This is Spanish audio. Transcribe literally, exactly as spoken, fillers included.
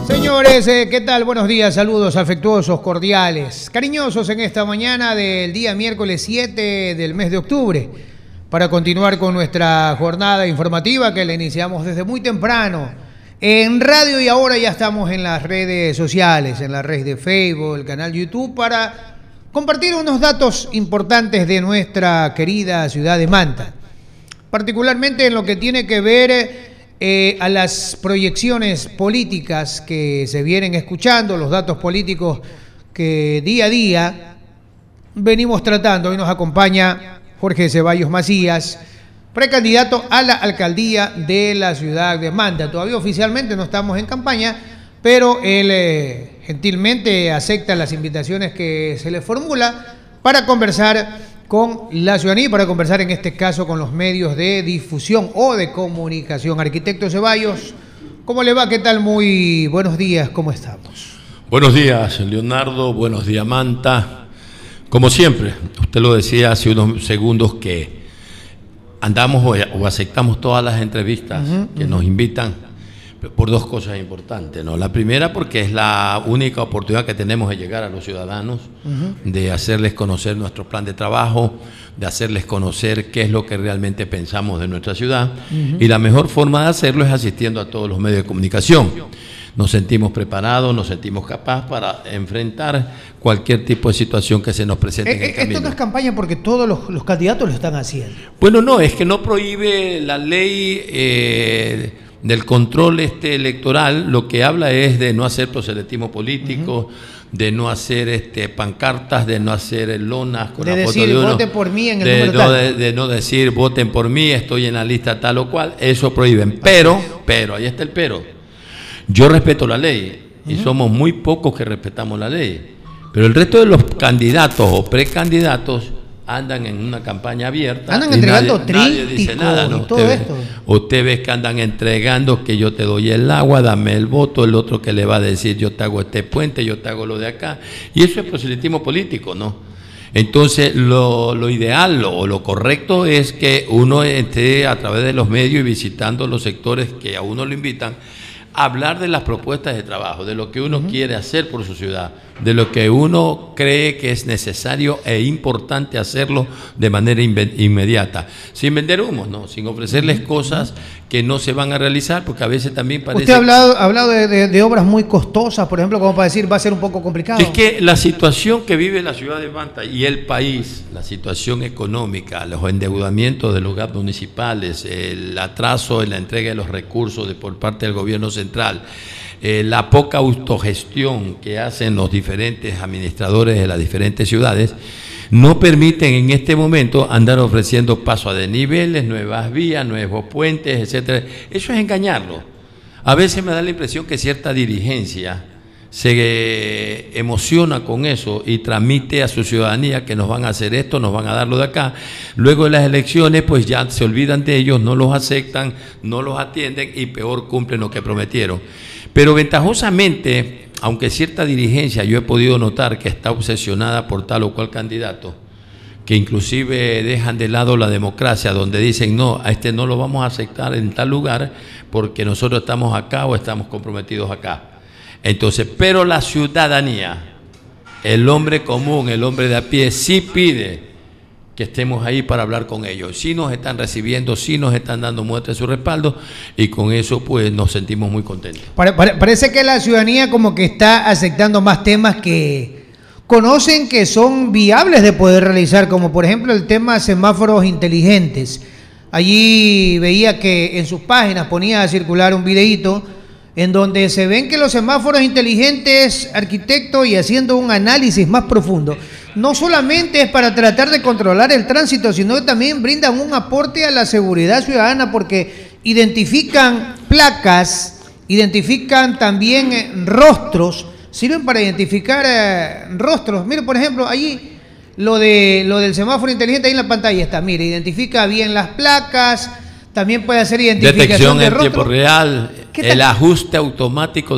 Señores, eh, ¿qué tal? Buenos días, saludos afectuosos, cordiales, cariñosos en esta mañana del día miércoles siete del mes de octubre, para continuar con nuestra jornada informativa que la iniciamos desde muy temprano en radio y ahora ya estamos en las redes sociales, en la red de Facebook, el canal YouTube, para compartir unos datos importantes de nuestra querida ciudad de Manta, particularmente en lo que tiene que ver Eh, a las proyecciones políticas que se vienen escuchando, los datos políticos que día a día venimos tratando. Hoy nos acompaña Jorge Ceballos Macías, precandidato a la alcaldía de la ciudad de Manta. Todavía oficialmente no estamos en campaña, pero él eh, gentilmente acepta las invitaciones que se le formula para conversar con la ciudadanía, para conversar en este caso con los medios de difusión o de comunicación. Arquitecto Ceballos, ¿cómo le va? ¿Qué tal? Muy buenos días, ¿cómo estamos? Buenos días, Leonardo, buenos días, Manta. Como siempre, usted lo decía hace unos segundos que andamos o, o aceptamos todas las entrevistas uh-huh, que uh-huh. nos invitan por dos cosas importantes, ¿no? La primera, porque es la única oportunidad que tenemos de llegar a los ciudadanos, uh-huh. de hacerles conocer nuestro plan de trabajo, de hacerles conocer qué es lo que realmente pensamos de nuestra ciudad, uh-huh. y la mejor forma de hacerlo es asistiendo a todos los medios de comunicación. Nos sentimos preparados, nos sentimos capaces para enfrentar cualquier tipo de situación que se nos presente eh, en el esto camino. Esto no es campaña porque todos los, los candidatos lo están haciendo. Bueno, no, es que no prohíbe la ley eh, del control este electoral, lo que habla es de no hacer proselitismo político, uh-huh. de no hacer este pancartas, de no hacer lonas con de la foto decir, de uno, voten por mí en el de, número no, tal. De, de no decir voten por mí, estoy en la lista tal o cual, eso prohíben. Pero, pero, ahí está el pero. Yo respeto la ley y uh-huh. somos muy pocos que respetamos la ley, pero el resto de los candidatos o precandidatos andan en una campaña abierta. Andan entregando nadie, nadie dice nada, ¿no? y todo usted, esto. Usted ve que andan entregando que yo te doy el agua, dame el voto, el otro que le va a decir yo te hago este puente, yo te hago lo de acá. Y eso es proselitismo político, ¿no? Entonces lo, lo ideal o lo, lo correcto es que uno esté a través de los medios y visitando los sectores que a uno lo invitan, hablar de las propuestas de trabajo, de lo que uno uh-huh. quiere hacer por su ciudad, de lo que uno cree que es necesario e importante hacerlo de manera inmediata, sin vender humos, no, sin ofrecerles cosas que no se van a realizar, porque a veces también parece... Usted ha hablado, ha hablado de, de, de obras muy costosas, por ejemplo, como para decir, va a ser un poco complicado. Es que la situación que vive la ciudad de Manta y el país, la situación económica, los endeudamientos de los gastos municipales, el atraso en la entrega de los recursos de, por parte del gobierno central, eh, la poca autogestión que hacen los diferentes administradores de las diferentes ciudades, no permiten en este momento andar ofreciendo paso a desniveles, nuevas vías, nuevos puentes, etcétera. Eso es engañarlo. A veces me da la impresión que cierta dirigencia se emociona con eso y transmite a su ciudadanía que nos van a hacer esto, nos van a dar lo de acá. Luego de las elecciones, pues ya se olvidan de ellos, no los aceptan, no los atienden y peor cumplen lo que prometieron. Pero ventajosamente, aunque cierta dirigencia yo he podido notar que está obsesionada por tal o cual candidato, que inclusive dejan de lado la democracia, donde dicen no, a este no lo vamos a aceptar en tal lugar porque nosotros estamos acá o estamos comprometidos acá. Entonces, pero la ciudadanía, el hombre común, el hombre de a pie, sí pide que estemos ahí para hablar con ellos. Sí nos están recibiendo, sí nos están dando muestra de su respaldo y con eso pues nos sentimos muy contentos. Pare, pare, parece que la ciudadanía como que está aceptando más temas que conocen que son viables de poder realizar, como por ejemplo el tema semáforos inteligentes. Allí veía que en sus páginas ponía a circular un videíto en donde se ven que los semáforos inteligentes, arquitecto, y haciendo un análisis más profundo, no solamente es para tratar de controlar el tránsito, sino que también brindan un aporte a la seguridad ciudadana porque identifican placas, identifican también eh, rostros, sirven para identificar eh, rostros. Mire, por ejemplo, allí lo, de, lo del semáforo inteligente ahí en la pantalla está, mire, identifica bien las placas, también puede hacer identificación detección de en rostro. tiempo real, el ajuste automático